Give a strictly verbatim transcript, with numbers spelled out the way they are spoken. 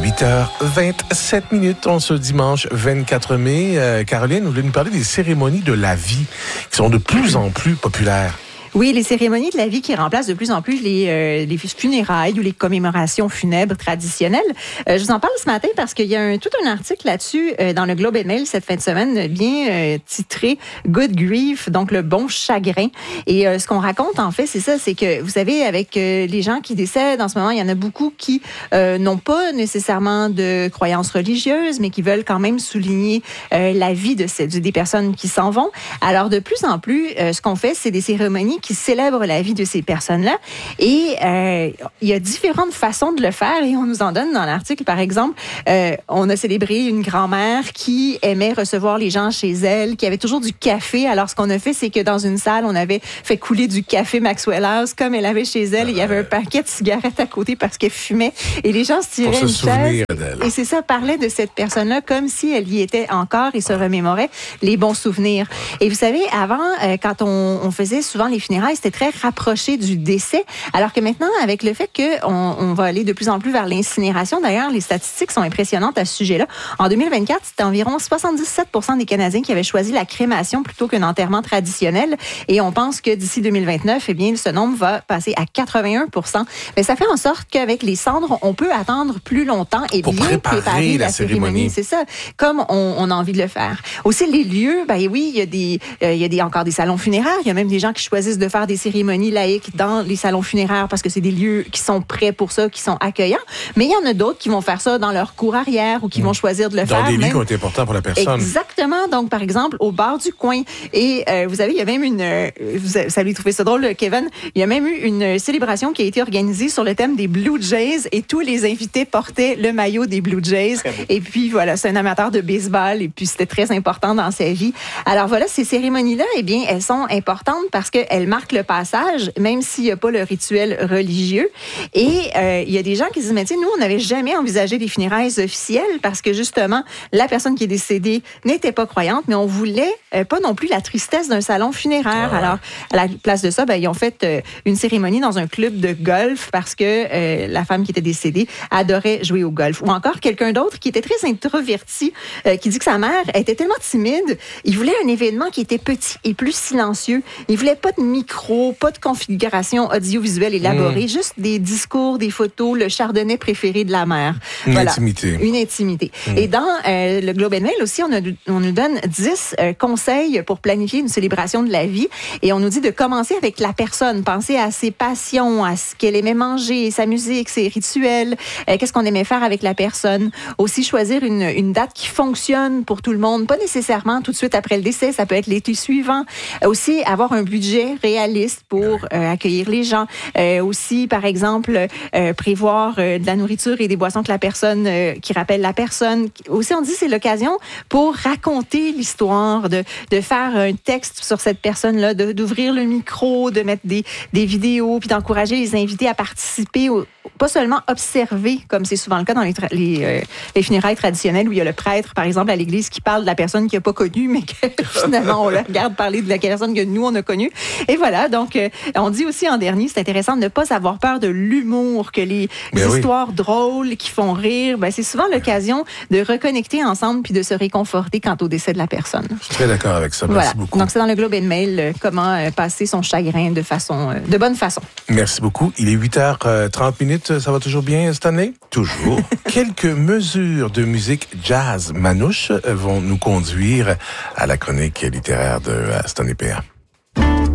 huit heures vingt-sept minutes, on ce dimanche vingt-quatre mai. Euh, Caroline, vous voulez nous parler des cérémonies de la vie qui sont de plus en plus populaires. Oui, les cérémonies de la vie qui remplacent de plus en plus les, euh, les funérailles ou les commémorations funèbres traditionnelles. Euh, je vous en parle ce matin parce qu'il y a un, tout un article là-dessus euh, dans le Globe and Mail cette fin de semaine, bien euh, titré « Good Grief », donc le bon chagrin. Et euh, ce qu'on raconte, en fait, c'est ça, c'est que, vous savez, avec euh, les gens qui décèdent en ce moment, il y en a beaucoup qui euh, n'ont pas nécessairement de croyances religieuses, mais qui veulent quand même souligner euh, la vie de ces, des personnes qui s'en vont. Alors, de plus en plus, euh, ce qu'on fait, c'est des cérémonies qui célèbrent la vie de ces personnes-là. Et euh, il y a différentes façons de le faire et on nous en donne dans l'article. Par exemple, euh, on a célébré une grand-mère qui aimait recevoir les gens chez elle, qui avait toujours du café. Alors, ce qu'on a fait, c'est que dans une salle, on avait fait couler du café Maxwell House comme elle avait chez elle. Et il y avait un paquet de cigarettes à côté parce qu'elle fumait. Et les gens se tiraient une chaise. Et c'est ça, parlait de cette personne-là comme si elle y était encore et se remémorait les bons souvenirs. Et vous savez, avant, euh, quand on, on faisait souvent les funérailles, c'était très rapproché du décès, alors que maintenant, avec le fait qu'on on va aller de plus en plus vers l'incinération, d'ailleurs, les statistiques sont impressionnantes à ce sujet-là. En deux mille vingt-quatre, c'était environ soixante-dix-sept pour cent des Canadiens qui avaient choisi la crémation plutôt qu'un enterrement traditionnel, et on pense que d'ici deux mille vingt-neuf, eh bien, ce nombre va passer à quatre-vingt-un pour cent. Mais ça fait en sorte qu'avec les cendres, on peut attendre plus longtemps et pour bien préparer, préparer la, la cérémonie. cérémonie. C'est ça, comme on, on a envie de le faire. Aussi, les lieux, ben oui, il y a des, euh, il y a des, encore des salons funéraires, il y a même des gens qui choisissent de faire des cérémonies laïques dans les salons funéraires parce que c'est des lieux qui sont prêts pour ça, qui sont accueillants. Mais il y en a d'autres qui vont faire ça dans leur cour arrière ou qui vont choisir de le dans faire. Dans des lieux même... qui ont été importants pour la personne. Exactement. Donc, par exemple, au bar du coin. Et euh, vous savez, il y a même une... Euh, vous allez trouver ça drôle, Kevin. Il y a même eu une célébration qui a été organisée sur le thème des Blue Jays et tous les invités portaient le maillot des Blue Jays. Et puis, voilà, c'est un amateur de baseball et puis c'était très important dans sa vie. Alors, voilà, ces cérémonies-là, eh bien, elles sont importantes parce qu'elles marquent le passage, même s'il n'y a pas le rituel religieux. Et euh, il y a des gens qui disent, mais tu sais, nous, on n'avait jamais envisagé des funérailles officielles parce que, justement, la personne qui est décédée n'était pas croyante, mais on voulait euh, pas non plus la tristesse d'un salon funéraire. Ah ouais. Alors, à la place de ça, ben, ils ont fait euh, une cérémonie dans un club de golf parce que euh, la femme qui était décédée adorait jouer au golf. Ou encore quelqu'un d'autre qui était très introverti, euh, qui dit que sa mère était tellement timide, il voulait un événement qui était petit et plus silencieux. Il voulait pas de micro, pas de configuration audiovisuelle élaborée, mmh. juste des discours, des photos, le chardonnay préféré de la mère. Une voilà. intimité. Une intimité. Mmh. Et dans euh, le Globe and Mail aussi, on, a, on nous donne dix euh, conseils pour planifier une célébration de la vie. Et on nous dit de commencer avec la personne, penser à ses passions, à ce qu'elle aimait manger, sa musique, ses rituels, euh, qu'est-ce qu'on aimait faire avec la personne. Aussi choisir une, une date qui fonctionne pour tout le monde, pas nécessairement tout de suite après le décès, ça peut être l'été suivant. Euh, aussi avoir un budget réaliste pour euh, accueillir les gens. Euh, aussi, par exemple, euh, prévoir euh, de la nourriture et des boissons que la personne, euh, qui rappellent la personne. Aussi, on dit c'est l'occasion pour raconter l'histoire, de, de faire un texte sur cette personne-là, de, d'ouvrir le micro, de mettre des, des vidéos, puis d'encourager les invités à participer, au, pas seulement observer, comme c'est souvent le cas dans les, tra- les, euh, les funérailles traditionnelles, où il y a le prêtre, par exemple, à l'église, qui parle de la personne qu'il n'a pas connue, mais que finalement, on la regarde parler de la personne que nous, on a connue. Et voilà, donc, euh, on dit aussi en dernier, c'est intéressant de ne pas avoir peur de l'humour, que les, les histoires oui. drôles qui font rire, ben, c'est souvent l'occasion de reconnecter ensemble puis de se réconforter quant au décès de la personne. Je suis très d'accord avec ça. Merci voilà. beaucoup. Donc, c'est dans le Globe and Mail, euh, comment euh, passer son chagrin de façon, euh, de bonne façon. Merci beaucoup. Il est huit heures trente minutes. Ça va toujours bien, Stanley? Toujours. Quelques mesures de musique jazz manouche vont nous conduire à la chronique littéraire de Stanley P A.